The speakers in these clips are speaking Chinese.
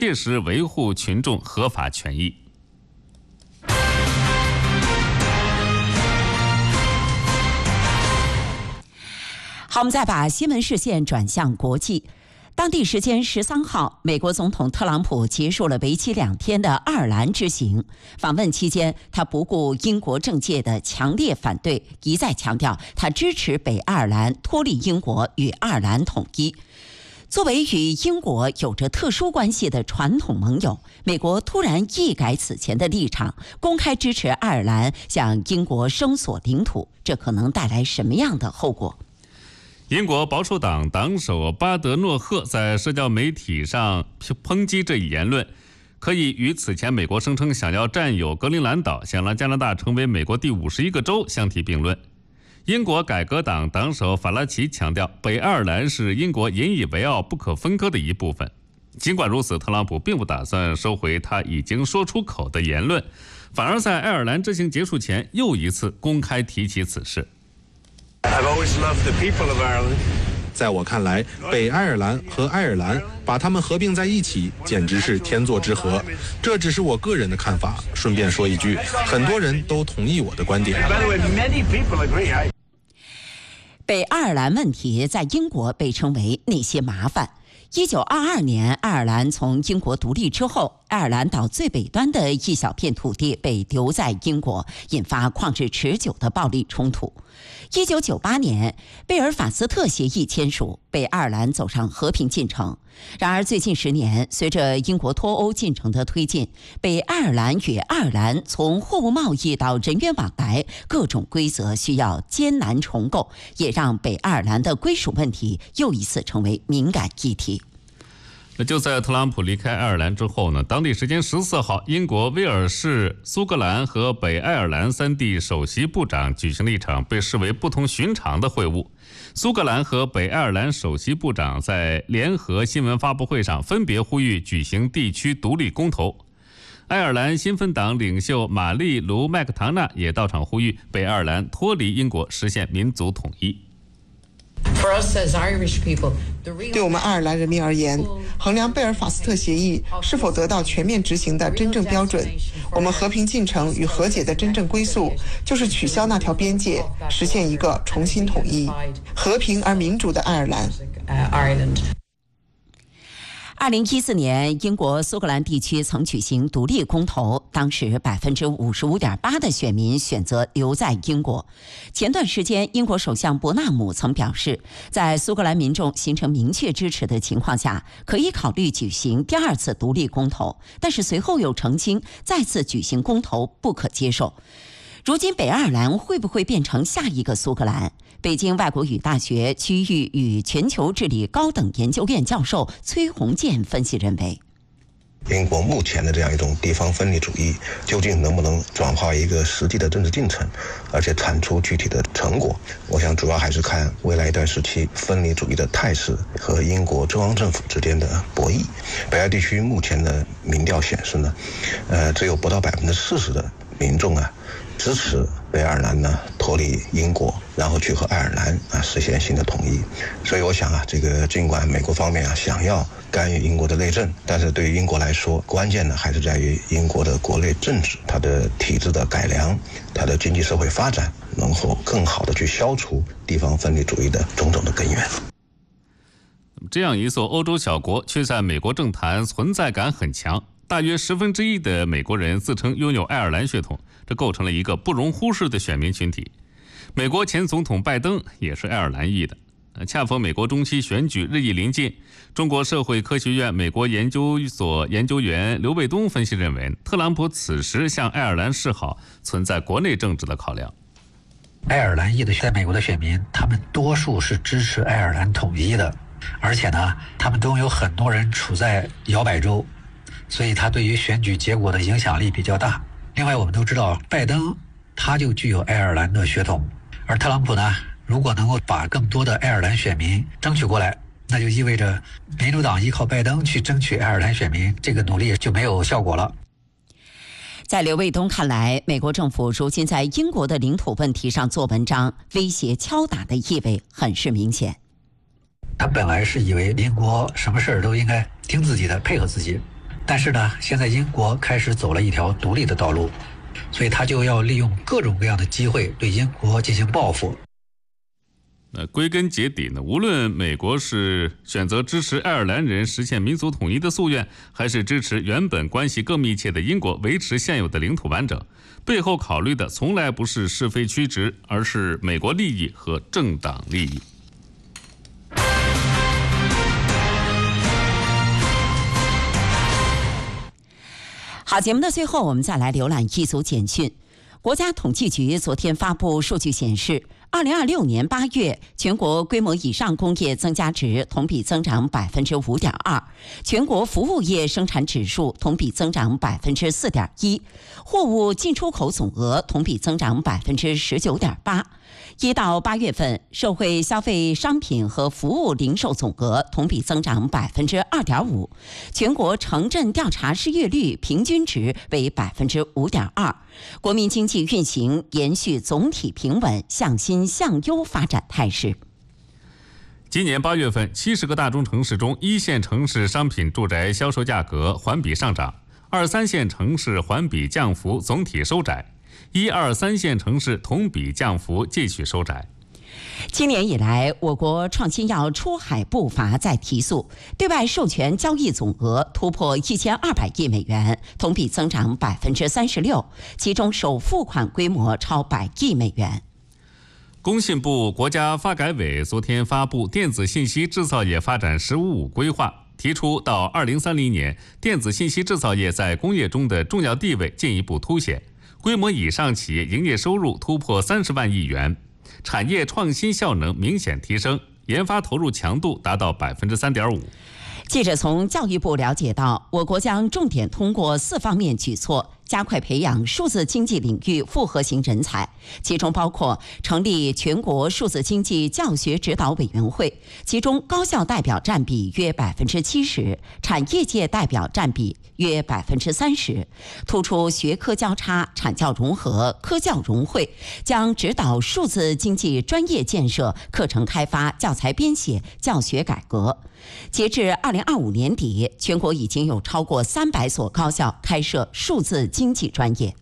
切实维护群众合法权益。 好，我们再把新闻视线转向国际。当地时间13号，美国总统特朗普结束了为期2天的爱尔兰之行。访问期间，他不顾英国政界的强烈反对，一再强调他支持北爱尔兰脱离英国与爱尔兰统一。作为与英国有着特殊关系的传统盟友，美国突然一改此前的立场，公开支持爱尔兰向英国声索领土，这可能带来什么样的后果？ 英国保守党党首巴德诺赫在社交媒体上抨击这一言论，可以与此前美国声称想要占有格陵兰岛，想让加拿大成为美国第51个州相提并论。英国改革党党首法拉奇强调，北爱尔兰是英国引以为傲、不可分割的一部分。尽管如此，特朗普并不打算收回他已经说出口的言论，反而在爱尔兰之行结束前又一次公开提起此事。 在我看来，北爱尔兰和爱尔兰把它们合并在一起，简直是天作之合。这只是我个人的看法。顺便说一句，很多人都同意我的观点。 北爱尔兰问题在英国被称为那些麻烦。1922年，爱尔兰从英国独立之后，爱尔兰岛最北端的一小片土地被留在英国，引发旷日持久的暴力冲突。1998年，贝尔法斯特协议签署，北爱尔兰走上和平进程。然而，最近10年，随着英国脱欧进程的推进，北爱尔兰与爱尔兰从货物贸易到人员往来，各种规则需要艰难重构，也让北爱尔兰的归属问题又一次成为敏感议题。 就在特朗普离开爱尔兰之后呢，当地时间14号，英国、威尔士、苏格兰和北爱尔兰3地首席部长举行了一场被视为不同寻常的会晤。苏格兰和北爱尔兰首席部长在联合新闻发布会上分别呼吁举行地区独立公投。爱尔兰新分党领袖玛丽卢麦克唐纳也到场呼吁北爱尔兰脱离英国，实现民族统一。 对我们爱尔兰人民而言，衡量贝尔法斯特协议是否得到全面执行的真正标准，我们和平进程与和解的真正归宿，就是取消那条边界，实现一个重新统一、和平而民主的爱尔兰。 2014年，英国苏格兰地区曾举行独立公投，当时55.8%的选民选择留在英国。前段时间，英国首相伯纳姆曾表示，在苏格兰民众形成明确支持的情况下，可以考虑举行第2次独立公投，但是随后又澄清，再次举行公投不可接受。如今，北爱尔兰会不会变成下一个苏格兰？北京外国语大学区域与全球治理高等研究院教授崔洪建分析认为， 英国目前的这样一种地方分离主义，究竟能不能转化一个实际的政治进程，而且产出具体的成果？我想主要还是看未来一段时期分离主义的态势和英国中央政府之间的博弈。北爱地区目前的民调显示呢，只有不到40%的民众支持北爱尔兰脱离英国，然后去和爱尔兰实现新的统一。所以我想这个尽管美国方面想要干预英国的内政，但是对于英国来说，关键呢还是在于英国的国内政治、它的体制的改良、它的经济社会发展，能够更好的去消除地方分离主义的种种的根源。 这样一座欧洲小国，却在美国政坛存在感很强。大约1/10的美国人自称拥有爱尔兰血统，这构成了一个不容忽视的选民群体。美国前总统拜登也是爱尔兰裔的。恰逢美国中期选举日益临近，中国社会科学院美国研究所研究员刘卫东分析认为，特朗普此时向爱尔兰示好，存在国内政治的考量。 爱尔兰裔的在美国的选民，他们多数是支持爱尔兰统一的，而且呢，他们中有很多人处在摇摆州，所以他对于选举结果的影响力比较大。另外我们都知道，拜登他就具有爱尔兰的血统，而特朗普呢，如果能够把更多的爱尔兰选民争取过来，那就意味着民主党依靠拜登去争取爱尔兰选民，这个努力就没有效果了。 在刘卫东看来，美国政府如今在英国的领土问题上做文章，威胁敲打的意味很是明显。 他本来是以为邻国什么事儿都应该听自己的，配合自己， 但是呢，现在英国开始走了一条独立的道路，所以他就要利用各种各样的机会对英国进行报复。 那归根结底呢，无论美国是选择支持爱尔兰人实现民族统一的夙愿，还是支持原本关系更密切的英国维持现有的领土完整，背后考虑的从来不是是非曲直，而是美国利益和政党利益。 好，节目的最后，我们再来浏览一组简讯。国家统计局昨天发布数据显示，2026年8月，全国规模以上工业增加值同比增长5.2%，全国服务业生产指数同比增长4.1%，货物进出口总额同比增长19.8%。1到8月份，社会消费商品和服务零售总额同比增长2.5%，全国城镇调查失业率平均值为5.2%，国民经济运行延续总体平稳、向新向优发展态势。 今年8月份，70个大中城市中，1线城市商品住宅销售价格环比上涨，2、3线城市环比降幅总体收窄，1、2、3线城市同比降幅继续收窄。 今年以来，我国创新药出海步伐在提速，对外授权交易总额突破1200亿美元，同比增长36%，其中首付款规模超100亿美元。 工信部、国家发改委昨天发布电子信息制造业发展“十五五”规划，提出到2030年，电子信息制造业在工业中的重要地位进一步凸显，规模以上企业营业收入突破30万亿元，产业创新效能明显提升，研发投入强度达到3.5%。 记者从教育部了解到，我国将重点通过4方面举措，加快培养数字经济领域复合型人才，其中包括成立全国数字经济教学指导委员会，其中高校代表占比约70%，产业界代表占比约30%，突出学科交叉、产教融合、科教融汇，将指导数字经济专业建设、课程开发、教材编写、教学改革。截至2025年底，全国已经有超过300所高校开设数字经济专业。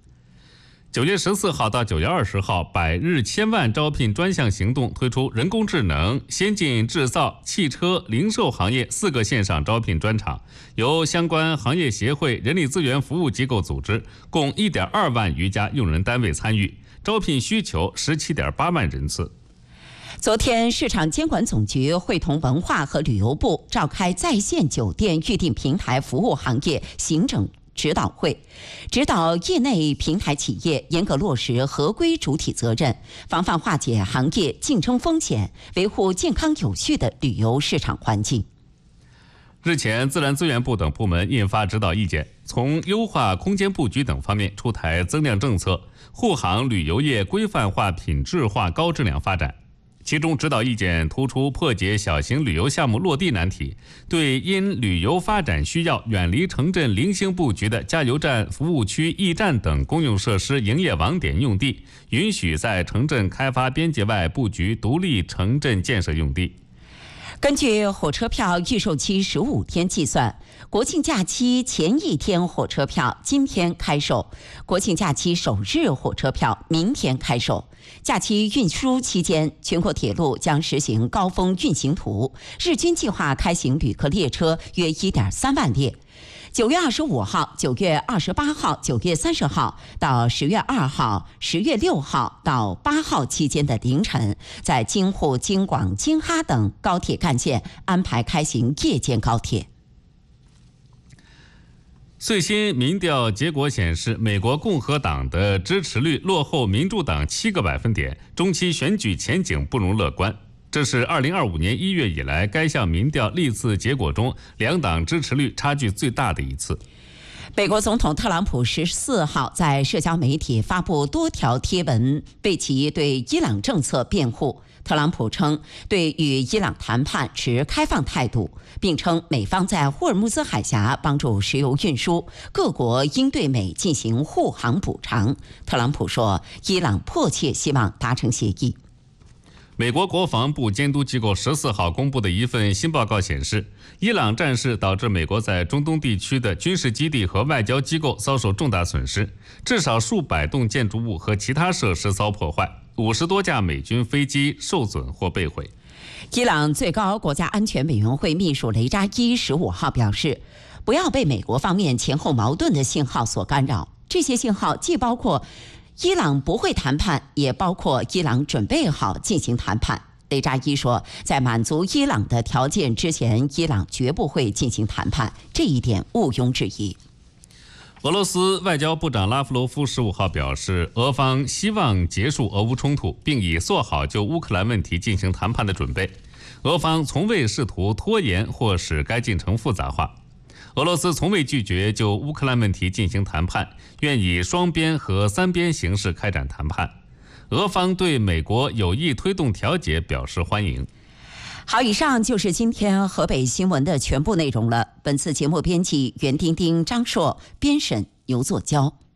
9月14号到9月20号百日千万招聘专项行动推出人工智能、先进制造、汽车、零售行业4个线上招聘专场，由相关行业协会、人力资源服务机构组织，共1.2万余家用人单位参与，招聘需求17.8万人次。 昨天，市场监管总局会同文化和旅游部召开在线酒店预订平台服务行业行政指导会，指导业内平台企业严格落实合规主体责任，防范化解行业竞争风险，维护健康有序的旅游市场环境。 日前，自然资源部等部门印发指导意见，从优化空间布局等方面出台增量政策，护航旅游业规范化、品质化、高质量发展。其中，指导意见突出破解小型旅游项目落地难题，对因旅游发展需要远离城镇零星布局的加油站、服务区、驿站等公用设施营业网点用地，允许在城镇开发边界外布局独立城镇建设用地。 根据火车票预售期15天计算，国庆假期前1天火车票今天开售，国庆假期首日火车票明天开售。假期运输期间，全国铁路将实行高峰运行图，日均计划开行旅客列车约1.3万列。9月25号、9月28号、9月30号到10月2号、10月6号到8号期间的凌晨，在京沪、京广、京哈等高铁干线安排开行夜间高铁。 最新民调结果显示，美国共和党的支持率落后民主党7个百分点，中期选举前景不容乐观。这是2025年1月以来该项民调历次结果中两党支持率差距最大的一次。 美国总统特朗普14号在社交媒体发布多条贴文，为其对伊朗政策辩护。特朗普称对与伊朗谈判持开放态度，并称美方在霍尔木兹海峡帮助石油运输，各国应对美进行护航补偿。特朗普说，伊朗迫切希望达成协议。 美国国防部监督机构14号公布的一份新报告显示，伊朗战事导致美国在中东地区的军事基地和外交机构遭受重大损失，至少数百栋建筑物和其他设施遭破坏，50多架美军飞机受损或被毁。 伊朗最高国家安全委员会秘书雷扎伊15号表示，不要被美国方面前后矛盾的信号所干扰。这些信号既包括伊朗不会谈判，也包括伊朗准备好进行谈判。雷扎伊说，在满足伊朗的条件之前，伊朗绝不会进行谈判，这一点毋庸置疑。 俄罗斯外交部长拉夫罗夫15号表示，俄方希望结束俄乌冲突，并已做好就乌克兰问题进行谈判的准备。俄方从未试图拖延或使该进程复杂化。俄罗斯从未拒绝就乌克兰问题进行谈判，愿以双边和三边形式开展谈判。俄方对美国有意推动调解表示欢迎。 好，以上就是今天河北新闻的全部内容了。本次节目编辑袁丁丁、张硕，编审牛作娇。